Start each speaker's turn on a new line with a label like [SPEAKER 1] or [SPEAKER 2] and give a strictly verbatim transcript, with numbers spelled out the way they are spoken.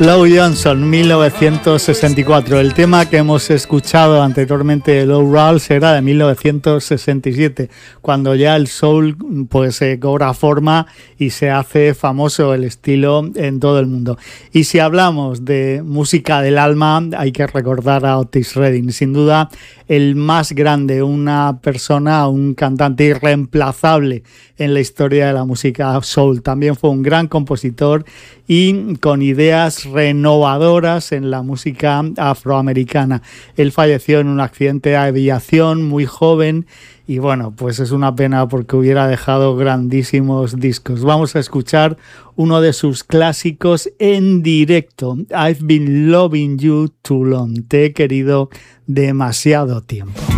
[SPEAKER 1] Lou Johnson, mil novecientos sesenta y cuatro. El tema que hemos escuchado anteriormente de Lou Rawls era de mil novecientos sesenta y siete, cuando ya el soul pues eh, cobra forma y se hace famoso el estilo en todo el mundo. Y si hablamos de música del alma, hay que recordar a Otis Redding, sin duda el más grande, una persona, un cantante irreemplazable en la historia de la música soul. También fue un gran compositor y con ideas renovadoras en la música afroamericana. Él falleció en un accidente de aviación muy joven y bueno, pues es una pena porque hubiera dejado grandísimos discos. Vamos a escuchar uno de sus clásicos en directo. I've been loving you too long. Te he querido demasiado tiempo.